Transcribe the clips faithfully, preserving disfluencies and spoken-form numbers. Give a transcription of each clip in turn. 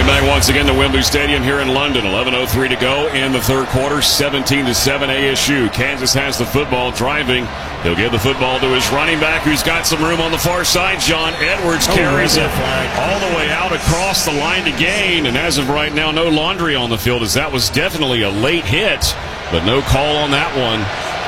Welcome back once again to Wembley Stadium here in London. eleven oh three to go in the third quarter. seventeen to seven A S U. Kansas has the football, driving. He'll give the football to his running back, who's got some room on the far side. John Edwards carries it all the way out across the line to gain. And as of right now, no laundry on the field, as that was definitely a late hit, but no call on that one.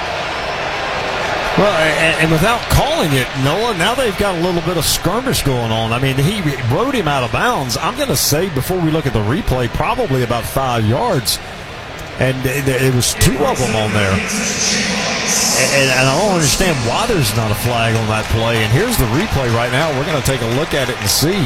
Well, and, and without calling it, Noah, now they've got a little bit of skirmish going on. I mean, he rode him out of bounds. I'm going to say, before we look at the replay, probably about five yards. And it, it was two of them on there. And, and I don't understand why there's not a flag on that play. And here's the replay right now. We're going to take a look at it and see.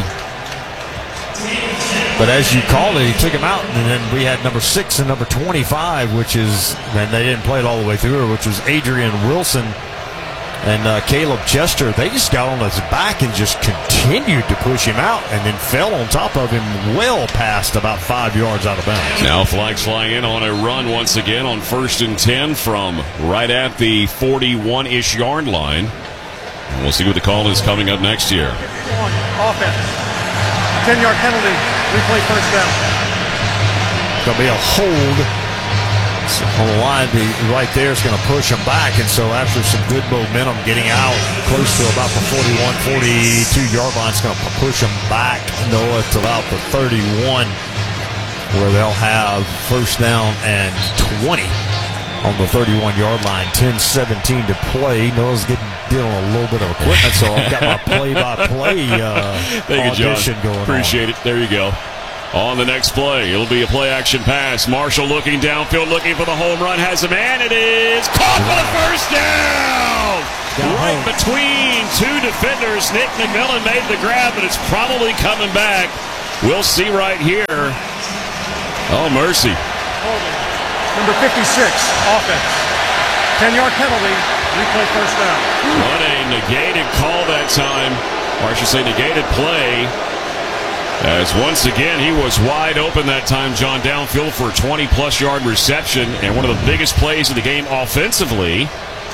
But as you called it, he took him out, and then we had number six and number twenty-five, which is, and they didn't play it all the way through, which was Adrian Wilson. And uh, Caleb Chester, they just got on his back and just continued to push him out, and then fell on top of him well past about five yards out of bounds. Now flags flying in on a run once again on first and ten from right at the forty-one-ish yard line. And we'll see what the call is coming up next year. Offense. ten-yard penalty. Replay first down. Going to be a hold. So on the line right there is going to push him back, and so after some good momentum getting out close to about the forty-one, forty-two yard line, it's going to push him back, Noah, to about the thirty-one, where they'll have first down and twenty on the thirty-one yard line. ten seventeen to play. Noah's getting dealing with a little bit of equipment, so I've got my play-by-play uh, audition going on. Appreciate it. There you go. On the next play, it'll be a play-action pass. Marshall looking downfield, looking for the home run. Has a man. It is caught for the first down. Right between two defenders. Nick McMillan made the grab, but it's probably coming back. We'll see right here. Oh, mercy. Number fifty-six, offense. ten-yard penalty. Replay first down. What a negated call that time. Or I should say negated play. As once again, he was wide open that time, John, downfield for a twenty-plus yard reception and one of the biggest plays of the game offensively.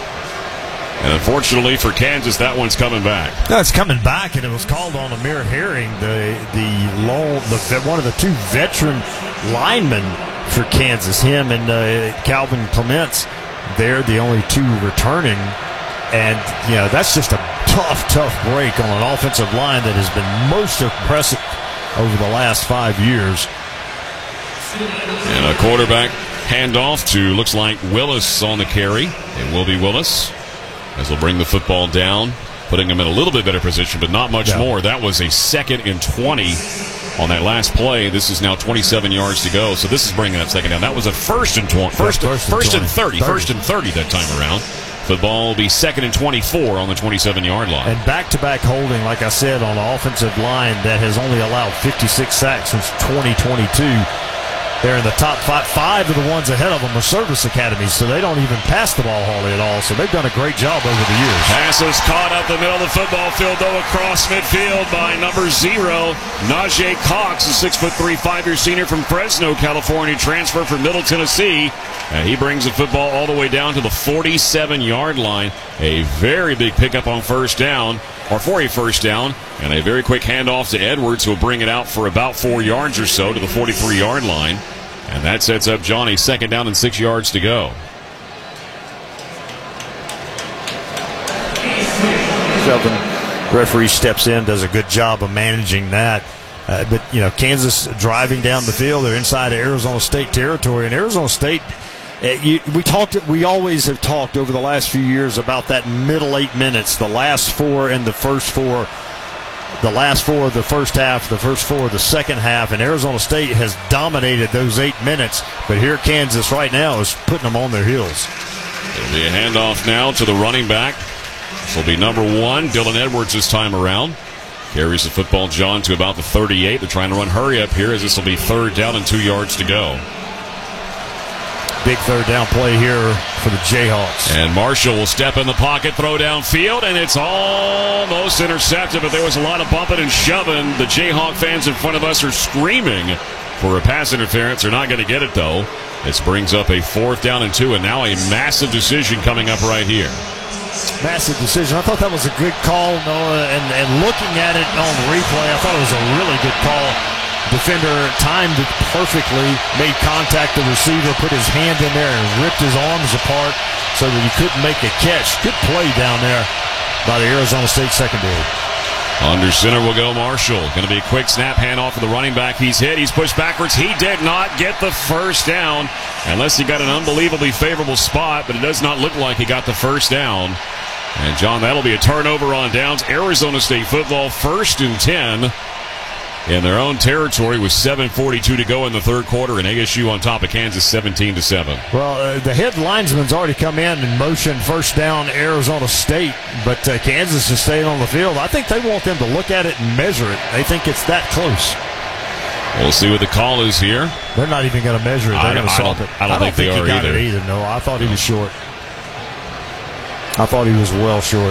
And unfortunately for Kansas, that one's coming back. No, it's coming back, and it was called on Amir Herring, the the, lone, the one of the two veteran linemen for Kansas. Him and uh, Calvin Clements, they're the only two returning. And, you know, that's just a tough, tough break on an offensive line that has been most impressive over the last five years. And a quarterback handoff to, looks like, Willis on the carry. It will be Willis, as they'll bring the football down, putting him in a little bit better position, but not much yeah. more. That was a second and twenty on that last play. This is now twenty-seven yards to go, so this is bringing up second down. That was a first and twenty, first, yeah, first, first and, and thirty, thirty, first and thirty that time around. Football will be second and twenty-four on the twenty-seven yard line. And back-to-back holding, like I said, on the offensive line that has only allowed fifty-six sacks since twenty twenty-two. They're in the top five. Five of the ones ahead of them are service academies, so they don't even pass the ball hardly at all. So they've done a great job over the years. Pass is caught up the middle of the football field, though, across midfield by number zero, Najee Cox, a six foot three, five-year senior from Fresno, California, transfer from Middle Tennessee. And he brings the football all the way down to the forty-seven yard line. A very big pickup on first down, or for a first down, and a very quick handoff to Edwards, who will bring it out for about four yards or so to the forty-three yard line. And that sets up Johnny, second down and six yards to go. Seven. Referee steps in, does a good job of managing that. Uh, but, you know, Kansas driving down the field, they're inside of Arizona State territory. And Arizona State, uh, you, we talked, we always have talked over the last few years about that middle eight minutes, the last four and the first four. The last four of the first half, the first four of the second half, and Arizona State has dominated those eight minutes. But here Kansas right now is putting them on their heels. It'll be a handoff now to the running back. This will be number one, Dylan Edwards this time around. Carries the football, John, to about the thirty-eight. They're trying to run hurry up here, as this will be third down and two yards to go. Big third down play here for the Jayhawks. And Marshall will step in the pocket, throw downfield, and it's almost intercepted, but there was a lot of bumping and shoving. The Jayhawk fans in front of us are screaming for a pass interference. They're not going to get it, though. This brings up a fourth down and two, and now a massive decision coming up right here. Massive decision. I thought that was a good call, Noah, and, and looking at it on the replay, I thought it was a really good call. defender timed it perfectly, made contact with the receiver, put his hand in there and ripped his arms apart so that he couldn't make a catch. Good play down there by the Arizona State secondary. Under center will go Marshall. Going to be a quick snap handoff to the running back. He's hit. He's pushed backwards. He did not get the first down unless he got an unbelievably favorable spot, but it does not look like he got the first down. And, John, that'll be a turnover on downs. Arizona State football first and ten in their own territory with seven forty-two to go in the third quarter, and A S U on top of Kansas seventeen to seven. Well, uh, the head linesman's already come in and motioned first down Arizona State, but uh, Kansas is staying on the field. I think they want them to look at it and measure it. They think it's that close. We'll see what the call is here. They're not even going to measure it. They're going to stop it. I don't, I don't think, think they he are got either. It either. No, I thought he was short. I thought he was well short.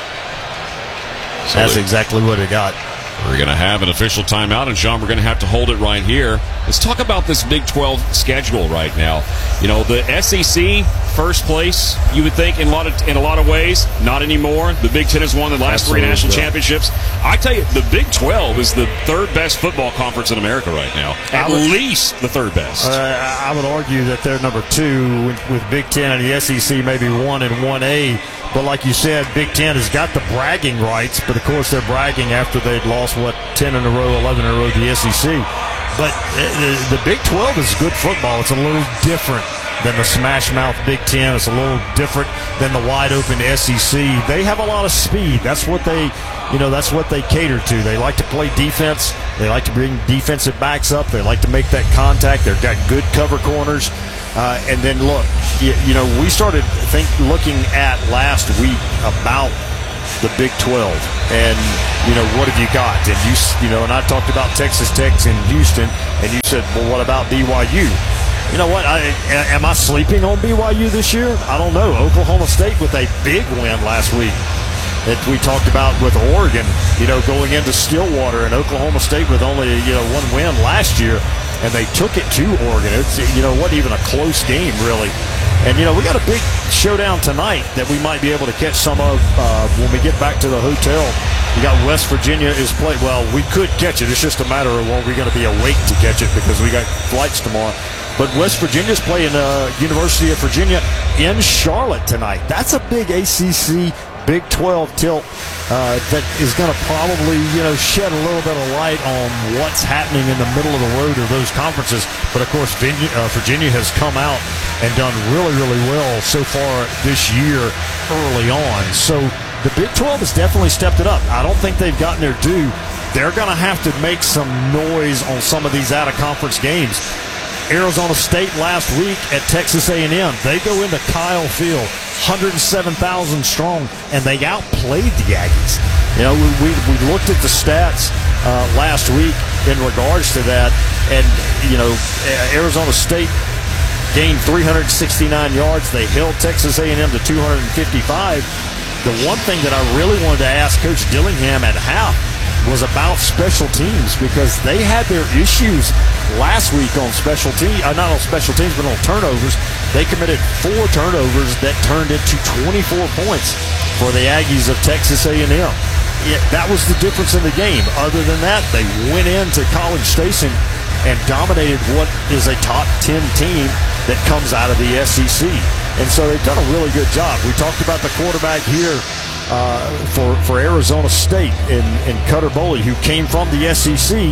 So That's they, exactly what he got. We're going to have an official timeout, and Sean, we're going to have to hold it right here. Let's talk about this Big twelve schedule right now. You know, the S E C, first place, you would think in a lot of in a lot of ways. Not anymore. The Big Ten has won the last Absolutely. three national championships. I tell you, the Big twelve is the third best football conference in America right now. At would, least the third best. Uh, I would argue that they're number two with, with Big Ten and the S E C, maybe one and one A. But like you said, Big Ten has got the bragging rights, but of course they're bragging after they'd lost, what, ten in a row, eleven in a row to the S E C. But the, the Big twelve is good football. It's a little different than the smash-mouth Big Ten. It's a little different than the wide-open S E C. They have a lot of speed. That's what they, you know, that's what they cater to. They like to play defense. They like to bring defensive backs up. They like to make that contact. They've got good cover corners. Uh, and then look, you, you know, we started think looking at last week about the Big twelve, and you know, what have you got? And you, you know, and I talked about Texas Tech in Houston, and you said, well, what about B Y U? You know what? I, am I sleeping on B Y U this year? I don't know. Oklahoma State with a big win last week that we talked about with Oregon, you know, going into Stillwater, and Oklahoma State with only, you know, one win last year, and they took it to Oregon. It's, you know, what, even a close game, really. And, you know, we got a big showdown tonight that we might be able to catch some of uh, when we get back to the hotel. We got West Virginia is playing. Well, we could catch it. It's just a matter of, well, we're going to be awake to catch it because we got flights tomorrow. But West Virginia's playing uh, University of Virginia in Charlotte tonight. That's a big A C C Big twelve tilt uh, that is going to probably, you know, shed a little bit of light on what's happening in the middle of the road of those conferences. But, of course, Virginia, uh, Virginia has come out and done really, really well so far this year early on. So the Big twelve has definitely stepped it up. I don't think they've gotten their due. They're going to have to make some noise on some of these out-of-conference games. Arizona State last week at Texas A and M. They go into Kyle Field, one hundred seven thousand strong, and they outplayed the Aggies. You know, we, we, we looked at the stats uh, last week in regards to that, and, you know, Arizona State gained three hundred sixty-nine yards. They held Texas A and M to two hundred fifty-five. The one thing that I really wanted to ask Coach Dillingham at half was about special teams, because they had their issues last week on special teams, uh, not on special teams, but on turnovers. They committed four turnovers that turned into twenty-four points for the Aggies of Texas A and M. Yeah, that was the difference in the game. Other than that, they went into College Station and dominated what is a top ten team that comes out of the S E C. And so they've done a really good job. We talked about the quarterback here uh, for, for Arizona State in, in Cutter Boley, who came from the S E C.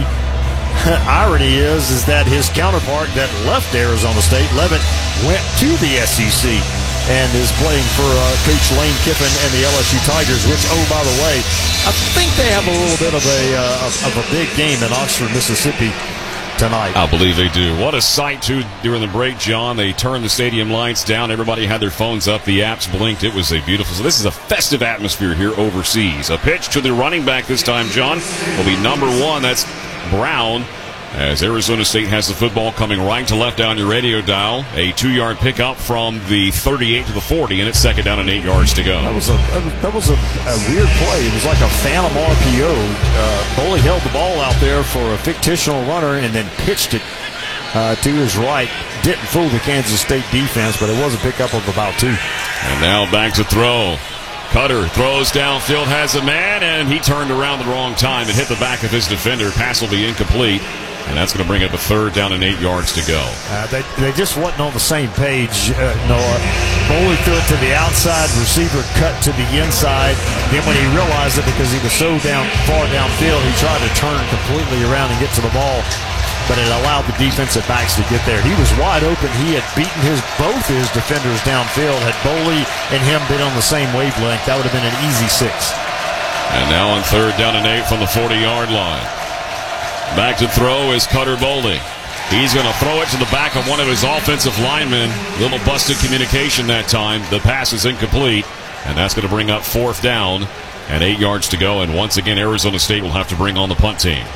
Irony is, is that his counterpart that left Arizona State, Levitt, went to the S E C and is playing for uh, Coach Lane Kiffin and the L S U Tigers, which, oh, by the way, I think they have a little bit of a, uh, of, of a big game in Oxford, Mississippi tonight. I believe they do. What a sight, too, during the break, John. They turned the stadium lights down. Everybody had their phones up. The apps blinked. It was a beautiful. So this is a festive atmosphere here overseas. A pitch to the running back this time, John, will be number one. That's Brown. As Arizona State has the football coming right to left down your radio dial. A two-yard pickup from the thirty-eight to the forty, and it's second down and eight yards to go. That was a that was a, a weird play. It was like a phantom R P O. Uh, Boley held the ball out there for a fictional runner and then pitched it uh, to his right. Didn't fool the Kansas State defense, but it was a pickup of about two. And now back to throw. Cutter throws downfield, has a man, and he turned around the wrong time and hit the back of his defender. Pass will be incomplete. And that's going to bring up a third down and eight yards to go. Uh, they, they just wasn't on the same page, uh, Noah. Bowley threw it to the outside, receiver cut to the inside. Then when he realized it, because he was so down far downfield, he tried to turn completely around and get to the ball, but it allowed the defensive backs to get there. He was wide open. He had beaten his both his defenders downfield. Had Bowley and him been on the same wavelength, that would have been an easy six. And now on third down and eight from the forty-yard line. Back to throw is Cutter Bowley. He's going to throw it to the back of one of his offensive linemen. Little busted communication that time. The pass is incomplete, and that's going to bring up fourth down and eight yards to go. And once again, Arizona State will have to bring on the punt team.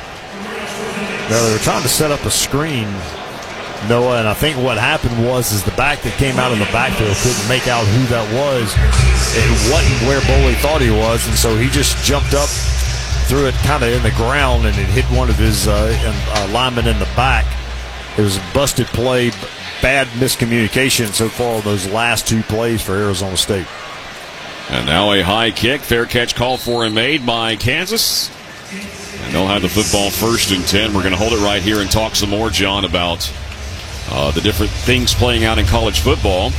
Now, they were trying to set up a screen, Noah, and I think what happened was is the back that came out of the backfield couldn't make out who that was. It wasn't where Bowley thought he was, and so he just jumped up, threw it kind of in the ground, and it hit one of his uh, uh, linemen in the back. It was a busted play, bad miscommunication so far on those last two plays for Arizona State. And now a high kick, fair catch called for and made by Kansas. And they'll have the football first and ten. We're going to hold it right here and talk some more, John, about uh, the different things playing out in college football.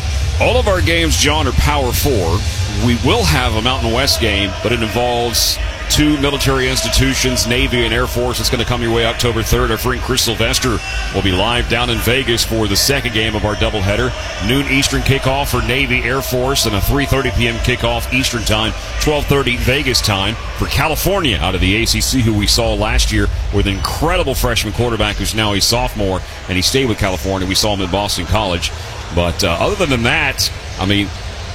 All of our games, John, are Power Four. We will have a Mountain West game, but it involves two military institutions, Navy and Air Force. It's going to come your way October third. Our friend Chris Sylvester will be live down in Vegas for the second game of our doubleheader. Noon Eastern kickoff for Navy, Air Force, and a three thirty p.m. kickoff Eastern time, twelve thirty Vegas time for California out of the A C C, who we saw last year with an incredible freshman quarterback who's now a sophomore, and he stayed with California. We saw him at Boston College. But uh, other than that, I mean,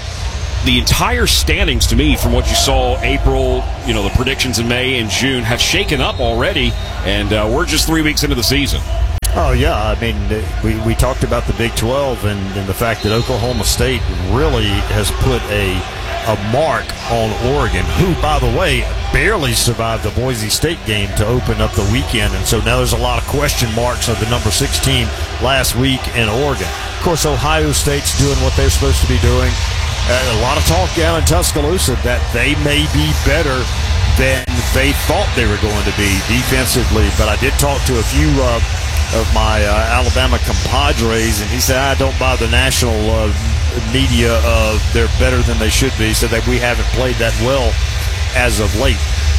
the entire standings, to me, from what you saw April, you know, the predictions in May and June, have shaken up already, and uh, we're just three weeks into the season. Oh, yeah. I mean, we, we talked about the Big twelve and, and the fact that Oklahoma State really has put a, a mark on Oregon, who, by the way, barely survived the Boise State game to open up the weekend. And so now there's a lot of question marks of the number six team last week in Oregon. Of course, Ohio State's doing what they're supposed to be doing. Uh, a lot of talk down in Tuscaloosa that they may be better than they thought they were going to be defensively. But I did talk to a few uh, of my uh, Alabama compadres, and he said, I don't buy the national uh, media of they're better than they should be. He said that we haven't played that well as of late.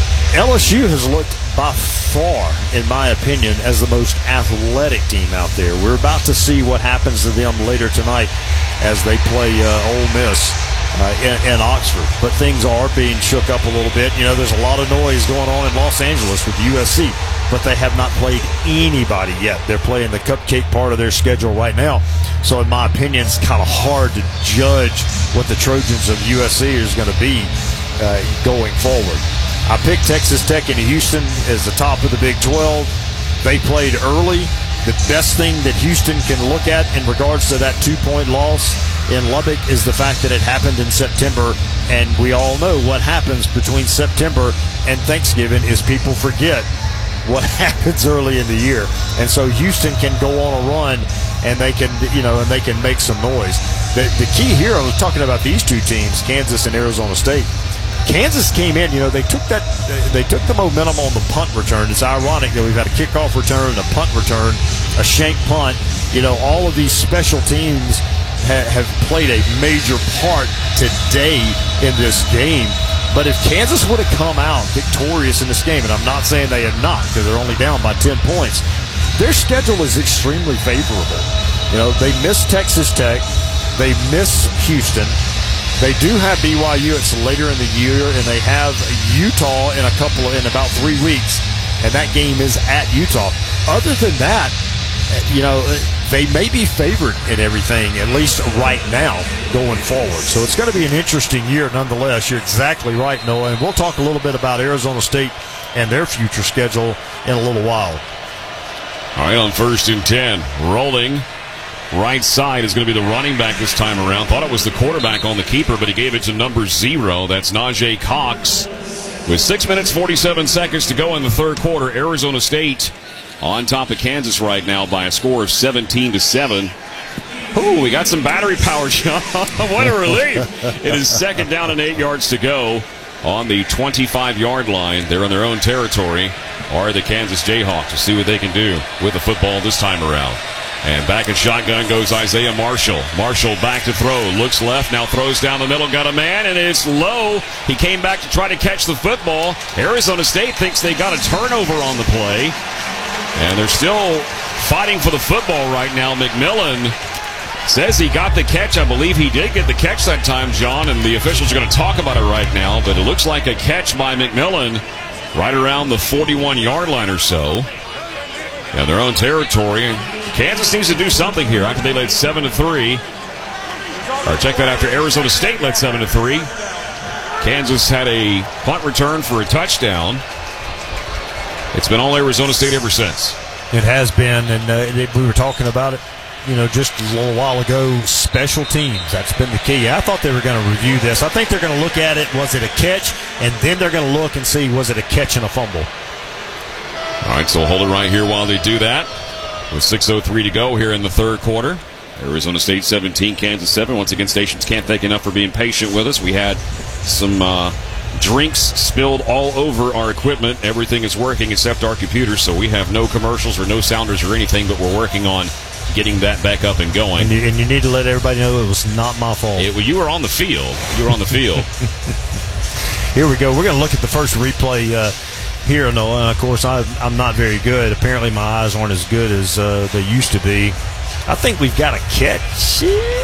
L S U has looked by far, in my opinion, as the most athletic team out there. We're about to see what happens to them later tonight as they play uh, Ole Miss uh, in, in Oxford. But things are being shook up a little bit. You know, there's a lot of noise going on in Los Angeles with U S C, but they have not played anybody yet. They're playing the cupcake part of their schedule right now. So in my opinion, it's kind of hard to judge what the Trojans of U S C is going to be uh, going forward. I picked Texas Tech into Houston as the top of the Big twelve. They played early. The best thing that Houston can look at in regards to that two-point loss in Lubbock is the fact that it happened in September, and we all know what happens between September and Thanksgiving is people forget what happens early in the year. And so Houston can go on a run, and they can, you know, and they can make some noise. The, the key here, I was talking about these two teams, Kansas and Arizona State. Kansas came in, you know, they took that, they took the momentum on the punt return. It's ironic that we've had a kickoff return, a punt return, a shank punt. You know, all of these special teams ha- have played a major part today in this game. But if Kansas would have come out victorious in this game, and I'm not saying they have not because they're only down by ten points, their schedule is extremely favorable. You know, they miss Texas Tech, they miss Houston. They do have B Y U. It's later in the year, and they have Utah in a couple of, in about three weeks, and that game is at Utah. Other than that, you know, they may be favored in everything, at least right now, going forward. So it's going to be an interesting year nonetheless. You're exactly right, Noah, and we'll talk a little bit about Arizona State and their future schedule in a little while. All right, on first and ten, rolling. Right side is going to be the running back this time around. Thought it was the quarterback on the keeper, but he gave it to number zero. That's Najee Cox. With six minutes, forty-seven seconds to go in the third quarter, Arizona State on top of Kansas right now by a score of seventeen to seven. Ooh, we got some battery power, John. What a relief. It is second down and eight yards to go on the twenty-five-yard line. They're on their own territory. are the Kansas Jayhawks. To see what they can do with the football this time around. And back in shotgun goes Isaiah Marshall. Marshall back to throw. Looks left, now throws down the middle. Got a man, and it's low. He came back to try to catch the football. Arizona State thinks they got a turnover on the play. And they're still fighting for the football right now. McMillan says he got the catch. I believe he did get the catch that time, John, and the officials are going to talk about it right now. But it looks like a catch by McMillan right around the forty-one-yard line or so. Yeah, their own territory. Kansas needs to do something here after they led seven to three. Or check that after Arizona State led seven to three. Kansas had a punt return for a touchdown. It's been all Arizona State ever since. It has been, and uh, it, we were talking about it, you know, just a little while ago. Special teams, that's been the key. I thought they were going to review this. I think they're going to look at it, was it a catch? And then they're going to look and see, was it a catch and a fumble? All right, so we'll hold it right here while they do that. With six oh three to go here in the third quarter. Arizona State seventeen, Kansas seven. Once again, stations can't thank enough for being patient with us. We had some uh, drinks spilled all over our equipment. Everything is working except our computers, so we have no commercials or no sounders or anything, but we're working on getting that back up and going. And you, and you need to let everybody know it was not my fault. It, well, you were on the field. You were on the field. Here we go. We're going to look at the first replay uh, here, Noah. Of course, I, I'm not very good. Apparently, my eyes aren't as good as uh, they used to be. I think we've got a catch.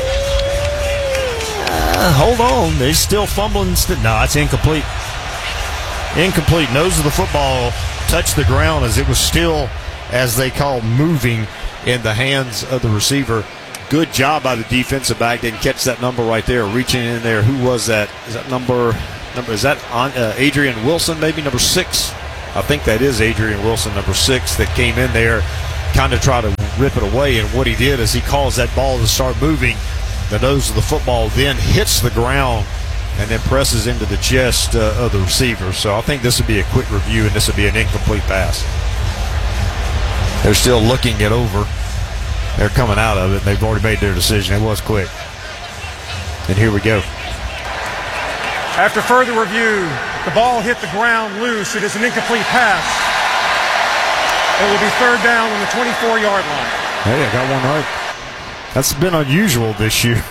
Uh, hold on. They're still fumbling. No, it's incomplete. Incomplete. Nose of the football touched the ground as it was still, as they call, moving in the hands of the receiver. Good job by the defensive back. Didn't catch that number right there. Reaching in there. Who was that? Is that number? Number is that on, uh, Adrian Wilson? Maybe number six. I think that is Adrian Wilson, number six, that came in there, kind of try to rip it away. And what he did is he caused that ball to start moving. The nose of the football then hits the ground and then presses into the chest uh, of the receiver. So I think this would be a quick review, and this would be an incomplete pass. They're still looking it over. They're coming out of it, and they've already made their decision. It was quick. And here we go. After further review, the ball hit the ground loose. It is an incomplete pass. It will be third down on the twenty-four-yard line. Hey, I got one right. That's been unusual this year.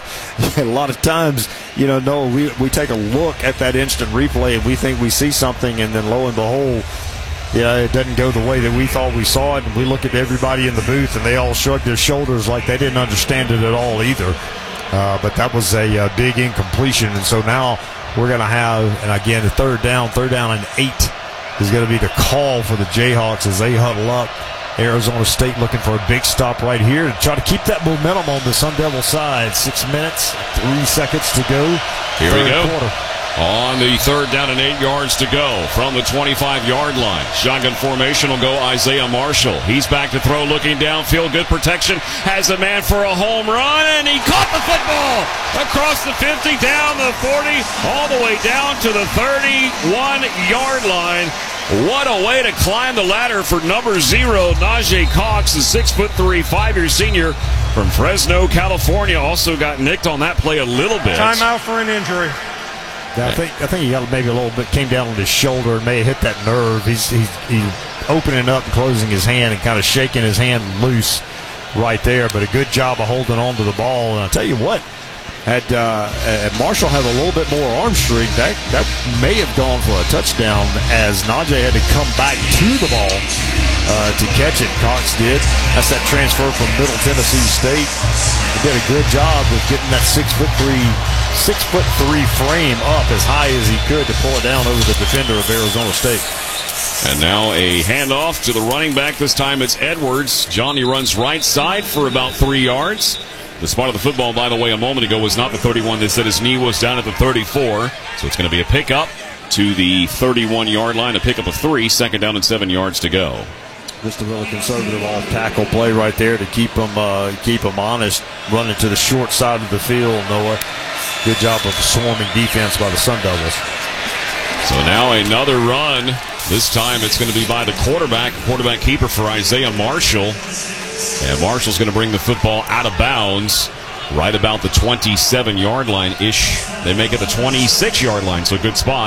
A lot of times, you know, no, we, we take a look at that instant replay and we think we see something, and then lo and behold, yeah, it doesn't go the way that we thought we saw it. And we look at everybody in the booth and they all shrugged their shoulders like they didn't understand it at all either. Uh, but that was a uh, big incompletion, and so now we're going to have, and again, the third down, third down and eight is going to be the call for the Jayhawks as they huddle up. Arizona State looking for a big stop right here to try to keep that momentum on the Sun Devil side. Six minutes, three seconds to go. Here we go. Quarter. On the third down and eight yards to go from the twenty-five-yard line. Shotgun formation will go Isaiah Marshall. He's back to throw, looking downfield. Good protection. Has a man for a home run, and he caught the football across the fifty, down the forty, all the way down to the thirty-one-yard line. What a way to climb the ladder for number zero, Najee Cox, the six foot three, five-year senior from Fresno, California. Also got nicked on that play a little bit. Timeout for an injury. Yeah, I think I think he got maybe a little bit, came down on his shoulder and may have hit that nerve. He's he's, he's opening up and closing his hand and kind of shaking his hand loose right there. But a good job of holding on to the ball. And I'll tell you what, had uh, had Marshall had a little bit more arm strength, that that may have gone for a touchdown, as Najee had to come back to the ball uh, to catch it. Cox did. That's that transfer from Middle Tennessee State. He did a good job of getting that six foot three. Six foot three frame up as high as he could to pull it down over the defender of Arizona State. And now a handoff to the running back. This time it's Edwards. Johnny runs right side for about three yards. The spot of the football, by the way, a moment ago was not the thirty-one. They said his knee was down at the thirty-four. So it's going to be a pickup to the thirty-one-yard line, a pickup of three, second down and seven yards to go. Just a really conservative off-tackle play right there to keep him, uh, keep him honest, running to the short side of the field, Noah. Good job of swarming defense by the Sun Devils. So now another run. This time it's going to be by the quarterback, quarterback keeper for Isaiah Marshall. And Marshall's going to bring the football out of bounds right about the twenty-seven-yard line-ish. They make it the twenty-six-yard line, so good spot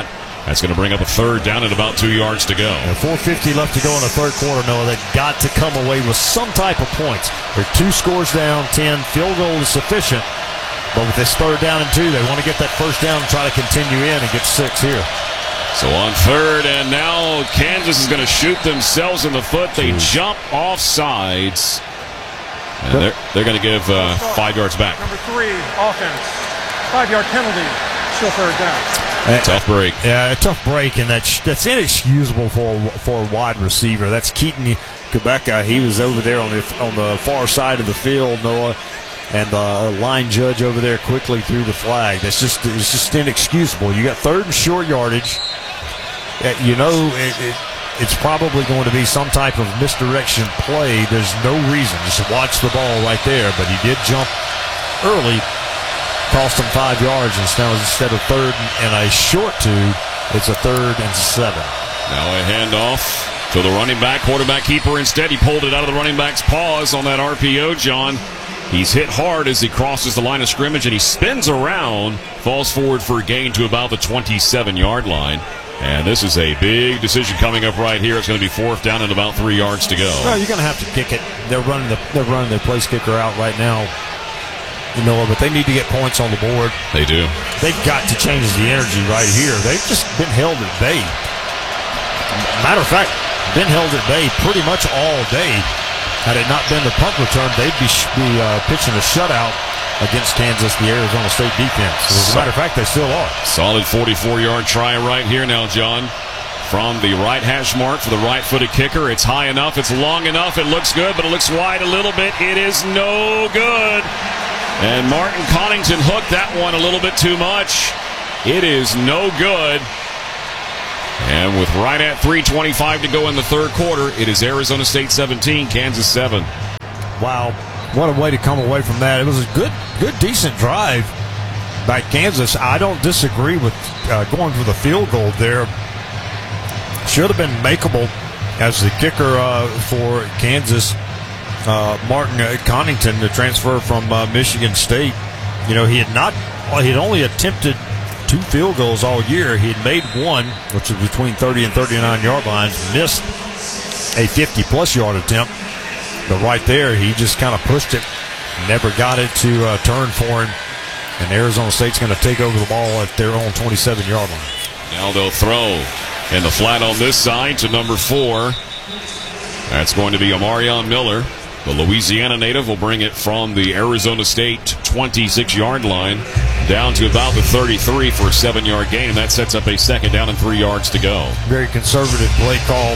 That's going to bring up a third down and about two yards to go. And four fifty left to go in the third quarter, Noah. They've got to come away with some type of points. They're two scores down, ten. Field goal is sufficient. But with this third down and two, they want to get that first down and try to continue in and get six here. So on third, and now Kansas is going to shoot themselves in the foot. They jump off sides. And they're, they're going to give uh, five yards back. Number three, offense. Five-yard penalty. Still third down. Uh, tough break. Yeah, a tough break, and that's that's inexcusable for for a wide receiver. That's Keaton Kubeka. He was over there on the on the far side of the field, Noah, and the line judge over there quickly threw the flag. That's just it's just inexcusable. You got third and short yardage. Uh, you know it, it, it's probably going to be some type of misdirection play. There's no reason. Just watch the ball right there. But he did jump early. Cost him five yards, and now instead of third and a short two, it's a third and seven. Now a handoff to the running back, quarterback keeper instead. He pulled it out of the running back's paws on that R P O, John. He's hit hard as he crosses the line of scrimmage, and he spins around, falls forward for a gain to about the twenty-seven-yard line. And this is a big decision coming up right here. It's going to be fourth down and about three yards to go. Well, you're going to have to kick it. They're running the they're running their place kicker out right now. You know, but they need to get points on the board. They do. They've got to change the energy right here. They've just been held at bay. Matter of fact, been held at bay pretty much all day. Had it not been the punt return, they'd be, be uh, pitching a shutout against Kansas, the Arizona State defense. As a matter of fact, they still are. Solid forty-four-yard try right here now, John. From the right hash mark for the right-footed kicker. It's high enough. It's long enough. It looks good, but it looks wide a little bit. It is no good. And Martin Connington hooked that one a little bit too much. It is no good. And with right at three twenty-five to go in the third quarter, it is Arizona State seventeen, Kansas seven. Wow, what a way to come away from that. It was a good, good, decent drive by Kansas. I don't disagree with uh, going for the field goal there. Should have been makeable as the kicker uh, for Kansas. Uh, Martin Connington, the transfer from uh, Michigan State, you know, he had not, well, he had only attempted two field goals all year. He had made one, which was between thirty and thirty-nine yard lines, missed a fifty-plus yard attempt. But right there, he just kind of pushed it, never got it to uh, turn for him. And Arizona State's going to take over the ball at their own twenty-seven yard line. Now they'll throw in the flat on this side to number four. That's going to be Amarion Miller. The Louisiana native will bring it from the Arizona State twenty-six yard line down to about the thirty-three for a seven yard gain, and that sets up a second down and three yards to go. Very conservative play call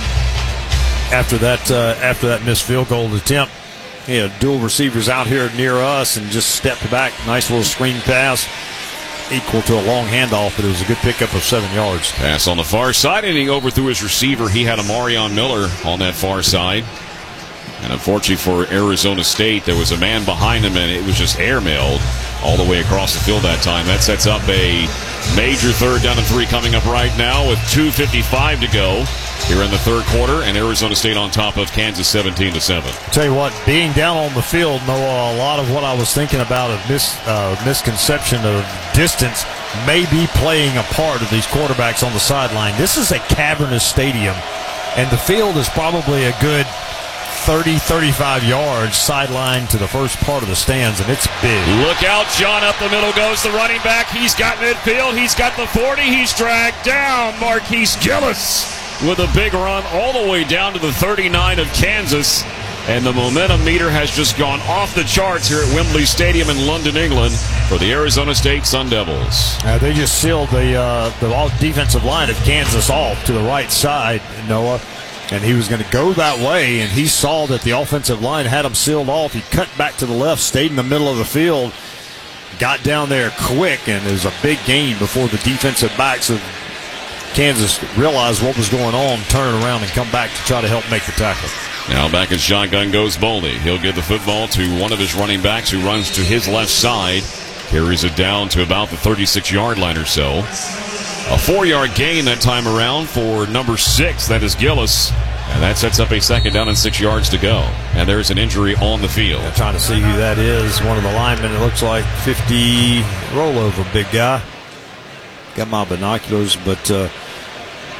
after that uh, after that missed field goal attempt. He had dual receivers out here near us and just stepped back. Nice little screen pass, equal to a long handoff, but it was a good pickup of seven yards. Pass on the far side, and he overthrew his receiver. He had Amarion Miller on that far side. And unfortunately for Arizona State, there was a man behind him, and it was just airmailed all the way across the field that time. That sets up a major third down and three coming up right now with two fifty-five to go here in the third quarter, and Arizona State on top of Kansas seventeen to seven. Tell you what, being down on the field, Noah, a lot of what I was thinking about of mis, uh, misconception of distance may be playing a part of these quarterbacks on the sideline. This is a cavernous stadium, and the field is probably a good thirty, thirty-five yards sideline to the first part of the stands, and it's big. Look out, John. Up the middle goes the running back. He's got midfield. He's got the forty. He's dragged down. Marquise Gillis with a big run all the way down to the thirty-nine of Kansas. And the momentum meter has just gone off the charts here at Wembley Stadium in London, England for the Arizona State Sun Devils. Uh, they just sealed the, uh, the defensive line of Kansas off to the right side, Noah. And he was going to go that way, and he saw that the offensive line had him sealed off. He cut back to the left, stayed in the middle of the field, got down there quick, and it was a big gain before the defensive backs of Kansas realized what was going on, turn around and come back to try to help make the tackle. Now back in shotgun goes Boldy. He'll give the football to one of his running backs who runs to his left side, carries it down to about the thirty-six yard line or so. A four-yard gain that time around for number six, that is Gillis. And that sets up a second down and six yards to go. And there's an injury on the field. I'm trying to see who that is. One of the linemen, it looks like fifty rollover, big guy. Got my binoculars, but uh,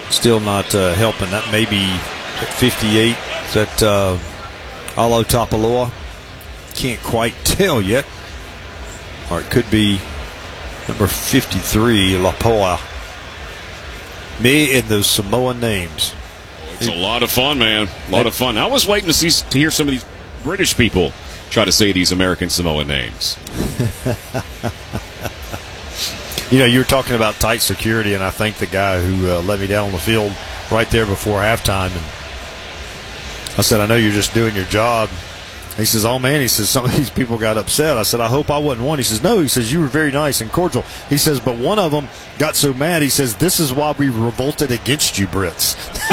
Still not uh, helping. That may be at fifty-eight. Is that uh, Alo Tapaloa? Can't quite tell yet. Or it could be number fifty-three, Lapoa. Me and those Samoan names. It's a lot of fun, man. A lot of fun. I was waiting to see to hear some of these British people try to say these American Samoan names. You know, you were talking about tight security, and I think the guy who uh, let me down on the field right there before halftime, and I said, I know you're just doing your job. He says, oh, man, he says, some of these people got upset. I said, I hope I wasn't one. He says, no, he says, you were very nice and cordial. He says, but one of them got so mad, he says, this is why we revolted against you, Brits.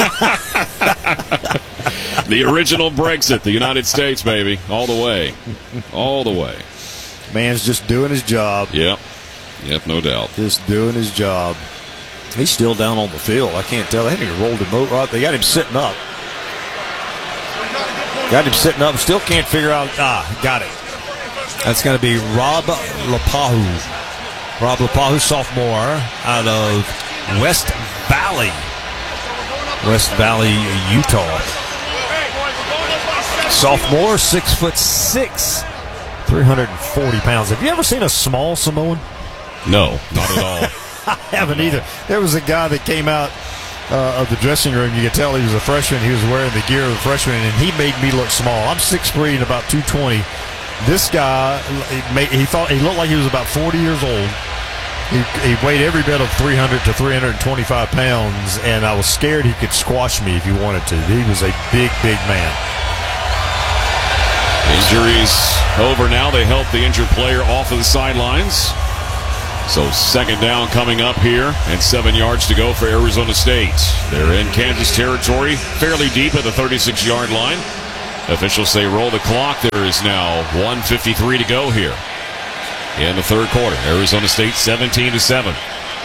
The original Brexit, the United States, baby, all the way. All the way. Man's just doing his job. Yep. Yep, no doubt. Just doing his job. He's still down on the field. I can't tell. They haven't even rolled him over. They got him sitting up. Got him sitting up. Still can't figure out. Ah, got it. That's going to be Rob Lapahu. Rob Lapahu, sophomore, out of West Valley. West Valley, Utah. Sophomore, six foot six, three hundred forty pounds. Have you ever seen a small Samoan? No, not at all. I haven't either. There was a guy that came out uh, of the dressing room. You could tell he was a freshman. He was wearing the gear of a freshman, and he made me look small. I'm six three and about two twenty. This guy, he thought he looked like he was about forty years old. He, he weighed every bit of three hundred to three hundred twenty-five pounds, and I was scared he could squash me if he wanted to. He was a big, big man. Injuries over now. They help the injured player off of the sidelines. So second down coming up here, and seven yards to go for Arizona State. They're in Kansas territory, fairly deep at the thirty-six-yard line. Officials say roll the clock. There is now one fifty-three to go here in the third quarter. Arizona State seventeen to seven.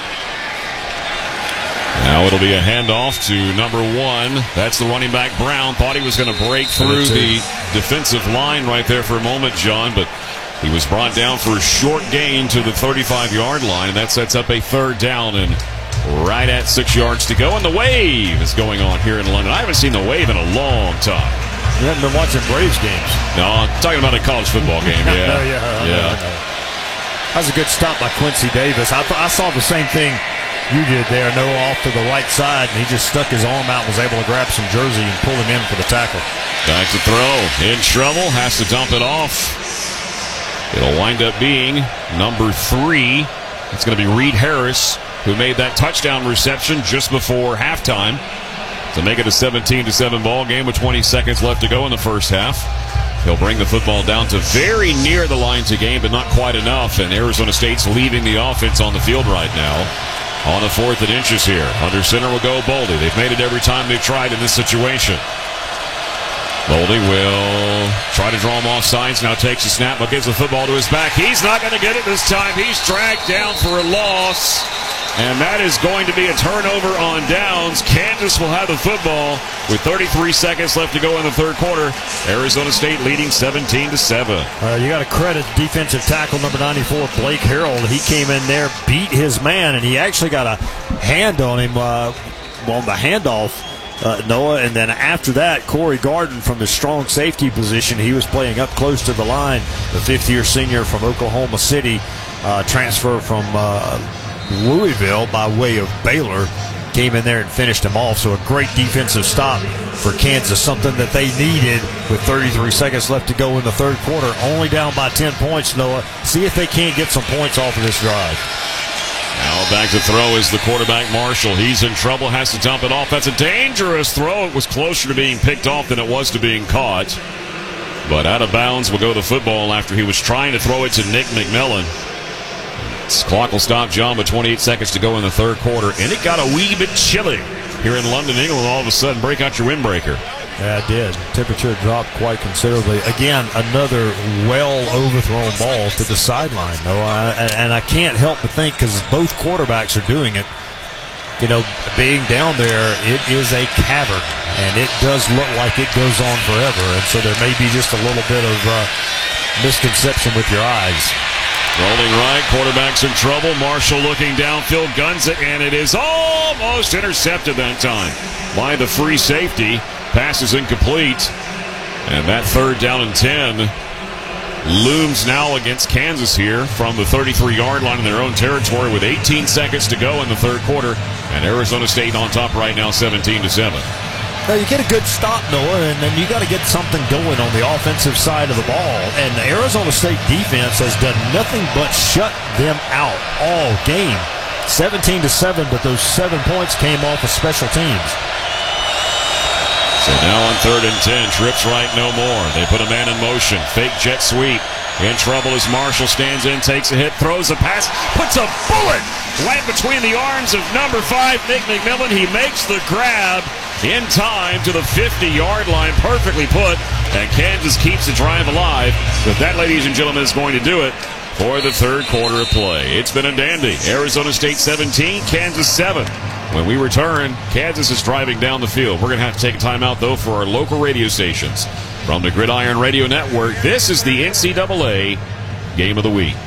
Now it'll be a handoff to number one. That's the running back, Brown. Thought he was going to break through the defensive line right there for a moment, John, but he was brought down for a short gain to the thirty-five-yard line, and that sets up a third down and right at six yards to go. And the wave is going on here in London. I haven't seen the wave in a long time. You haven't been watching Braves games? No, I'm talking about a college football game. Yeah, no, yeah, I yeah. know, I know. That was a good stop by Quincy Davis. I, th- I saw the same thing you did there. Noah off to the right side, and he just stuck his arm out and was able to grab some jersey and pull him in for the tackle. Back to throw. In trouble. Has to dump it off. It'll wind up being number three. It's going to be Reed Harris, who made that touchdown reception just before halftime to make it a seventeen to seven ball game with twenty seconds left to go in the first half. He'll bring the football down to very near the lines of game, but not quite enough. And Arizona State's leaving the offense on the field right now on the fourth and inches here. Under center will go Boldy. They've made it every time they've tried in this situation. Boldy will try to draw him off sides. Now takes the snap, but gives the football to his back. He's not going to get it this time. He's dragged down for a loss. And that is going to be a turnover on downs. Kansas will have the football with thirty-three seconds left to go in the third quarter. Arizona State leading seventeen to seven. Uh, you got to credit defensive tackle number ninety-four, Blake Harold. He came in there, beat his man, and he actually got a hand on him uh, on the handoff, uh, Noah. And then after that, Corey Garden from the strong safety position, he was playing up close to the line. The fifth-year senior from Oklahoma City, uh, transfer from uh, Louisville by way of Baylor, came in there and finished him off. So a great defensive stop for Kansas, something that they needed with thirty-three seconds left to go in the third quarter. Only down by ten points, Noah. See if they can't get some points off of this drive. Now back to throw is the quarterback, Marshall. He's in trouble, has to dump it off. That's a dangerous throw. It was closer to being picked off than it was to being caught. But out of bounds will go the football after he was trying to throw it to Nick McMillan. Clock will stop, John, with twenty-eight seconds to go in the third quarter. And it got a wee bit chilly here in London, England. All of a sudden, break out your windbreaker. Yeah, it did. Temperature dropped quite considerably. Again, another well overthrown ball to the sideline. No, I, and I can't help but think, because both quarterbacks are doing it, you know, being down there, it is a cavern, and it does look like it goes on forever. And so there may be just a little bit of uh, misconception with your eyes. Rolling right, quarterback's in trouble. Marshall looking downfield, guns it, and it is almost intercepted that time by the free safety. Pass is incomplete. And that third down and ten looms now against Kansas here from the thirty-three-yard line in their own territory with eighteen seconds to go in the third quarter. And Arizona State on top right now, seventeen to seven. Well, you get a good stop, Noah, and then you got to get something going on the offensive side of the ball. And the Arizona State defense has done nothing but shut them out all game. seventeen to seven, but those seven points came off of special teams. So now on third and ten, trips right, no more. They put a man in motion. Fake jet sweep. In trouble as Marshall stands in, takes a hit, throws a pass, puts a bullet right between the arms of number five, Nick McMillan. He makes the grab in time to the fifty-yard line. Perfectly put. And Kansas keeps the drive alive. But that, ladies and gentlemen, is going to do it for the third quarter of play. It's been a dandy. Arizona State seventeen, Kansas seven. When we return, Kansas is driving down the field. We're going to have to take a timeout, though, for our local radio stations. From the Gridiron Radio Network, this is the N C double A Game of the Week.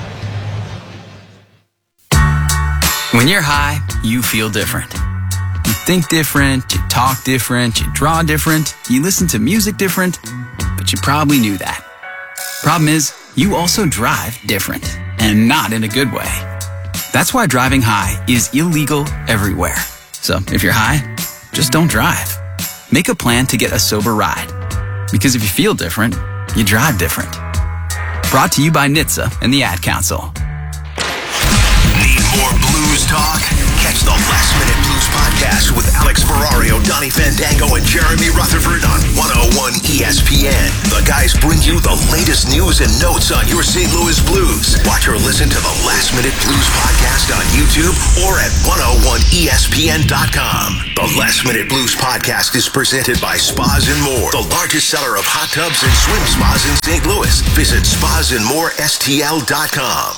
When you're high, you feel different. You think different, you talk different, you draw different, you listen to music different, but you probably knew that. Problem is, you also drive different, and not in a good way. That's why driving high is illegal everywhere. So if you're high, just don't drive. Make a plan to get a sober ride. Because if you feel different, you drive different. Brought to you by N H T S A and the Ad Council. Need more blues talk? Catch the Last Minute Blues podcast with Alex Ferrario, Donnie Fandango, and Jeremy Rutherford on one oh one E S P N. The guys bring you the latest news and notes on your Saint Louis Blues. Watch or listen to the Last Minute Blues podcast on YouTube or at one oh one E S P N dot com. The Last Minute Blues podcast is presented by Spas and More, the largest seller of hot tubs and swim spas in Saint Louis. Visit spas and more S T L dot com.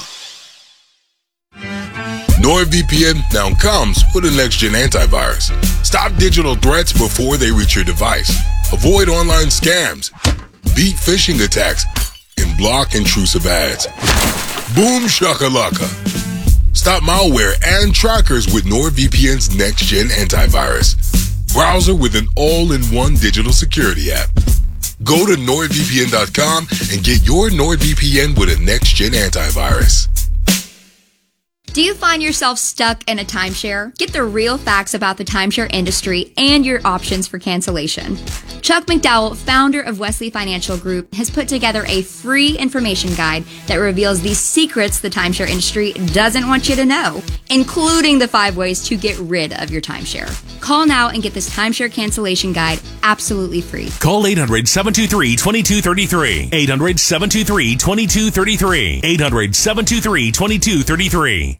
NordVPN now comes with a next-gen antivirus. Stop digital threats before they reach your device. Avoid online scams, beat phishing attacks, and block intrusive ads. Boom shakalaka. Stop malware and trackers with NordVPN's next-gen antivirus. Browser with an all-in-one digital security app. Go to Nord V P N dot com and get your NordVPN with a next-gen antivirus. Do you find yourself stuck in a timeshare? Get the real facts about the timeshare industry and your options for cancellation. Chuck McDowell, founder of Wesley Financial Group, has put together a free information guide that reveals the secrets the timeshare industry doesn't want you to know, including the five ways to get rid of your timeshare. Call now and get this timeshare cancellation guide absolutely free. Call eight hundred, seven two three, two two three three. eight hundred, seven two three, two two three three. eight hundred, seven two three, two two three three.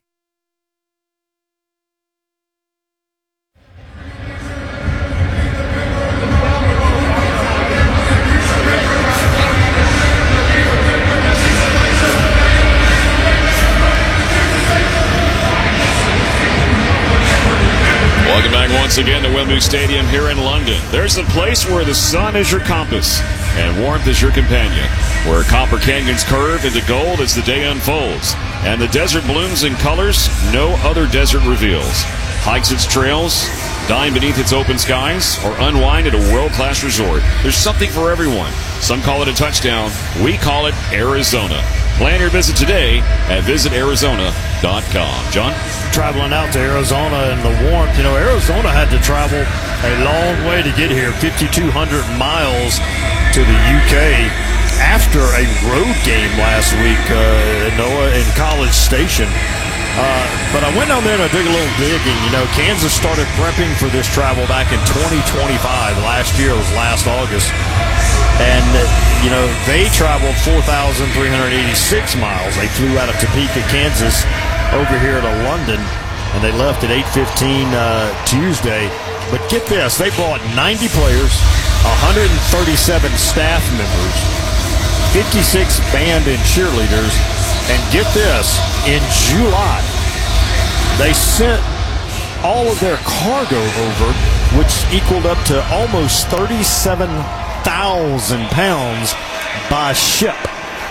Welcome back once again to Wembley Stadium here in London. There's a place where the sun is your compass and warmth is your companion, where Copper Canyons curve into gold as the day unfolds, and the desert blooms in colors no other desert reveals. Hikes its trails, dine beneath its open skies, or unwind at a world-class resort. There's something for everyone. Some call it a touchdown. We call it Arizona. Plan your visit today at visit arizona dot com. John? Traveling out to Arizona in the warmth. You know, Arizona had to travel a long way to get here, fifty-two hundred miles to the U K after a road game last week, uh, Noah, in College Station. Uh, but I went down there and I did a little digging. You know, Kansas started prepping for this travel back in twenty twenty-five. Last year was last August. And, uh, you know, they traveled four thousand three hundred eighty-six miles. They flew out of Topeka, Kansas, over here to London, and they left at eight fifteen uh, Tuesday. But get this, they brought ninety players, one hundred thirty-seven staff members, fifty-six band and cheerleaders, and get this, in July, they sent all of their cargo over, which equaled up to almost thirty-seven thousand pounds by ship.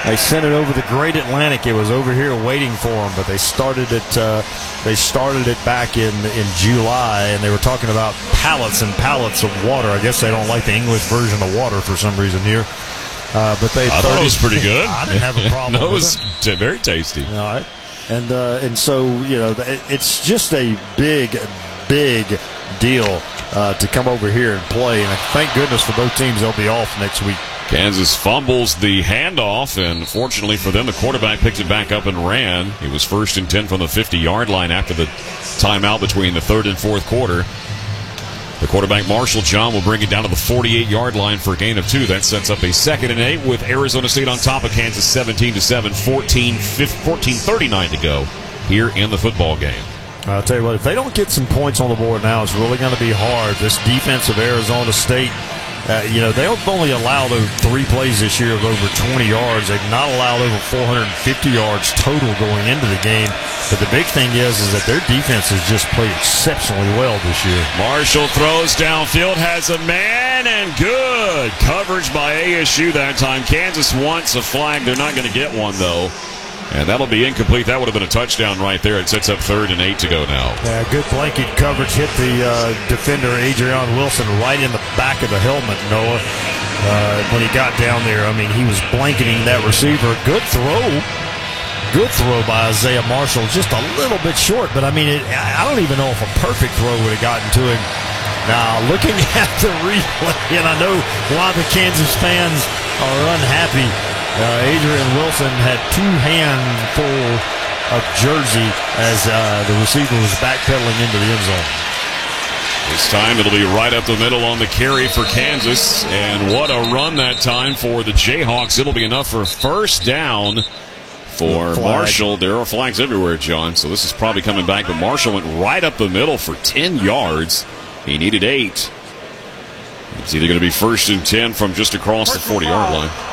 They sent it over the Great Atlantic. It was over here waiting for them, but they started it. Uh, they started it back in in July, and they were talking about pallets and pallets of water. I guess they don't like the English version of water for some reason here. Uh, but they I thought it was pretty good. I didn't have a problem. No, it with was it. t- very tasty. All right, and uh, and so you know, it, it's just a big, big deal uh, to come over here and play. And thank goodness for both teams, they'll be off next week. Kansas fumbles the handoff, and fortunately for them, the quarterback picked it back up and ran. He was first and ten from the fifty-yard line after the timeout between the third and fourth quarter. The quarterback, Marshall John, will bring it down to the forty-eight-yard line for a gain of two. That sets up a second and eight with Arizona State on top of Kansas seventeen to seven, fourteen thirty-nine to go here in the football game. I'll tell you what, if they don't get some points on the board now, it's really going to be hard. This defense of Arizona State, uh, you know, they've only allowed over three plays this year of over twenty yards. They've not allowed over four hundred fifty yards total going into the game. But the big thing is, is that their defense has just played exceptionally well this year. Marshall throws downfield, has a man, and good coverage by A S U that time. Kansas wants a flag. They're not going to get one, though. And that'll be incomplete. That would have been a touchdown right there. It sets up third and eight to go now. Yeah, good blanket coverage. Hit the uh, defender, Adrian Wilson, right in the back of the helmet, Noah, uh, when he got down there. I mean, he was blanketing that receiver. Good throw. Good throw by Isaiah Marshall. Just a little bit short, but, I mean, it, I don't even know if a perfect throw would have gotten to him. Now, looking at the replay, and I know a lot of the Kansas fans are unhappy. Uh, Adrian Wilson had two handfuls of jersey as uh, the receiver was backpedaling into the end zone. This time it'll be right up the middle on the carry for Kansas. And what a run that time for the Jayhawks. It'll be enough for first down for Marshall. There are flags everywhere, John, so this is probably coming back. But Marshall went right up the middle for ten yards. He needed eight. It's either going to be first and ten from just across the forty-yard line.